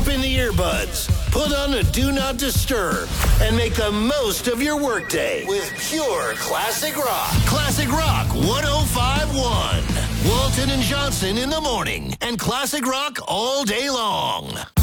Pop in the earbuds, put on a Do Not Disturb, and make the most of your workday with pure classic rock. Classic Rock 105.1. Walton and Johnson in the morning, and classic rock all day long.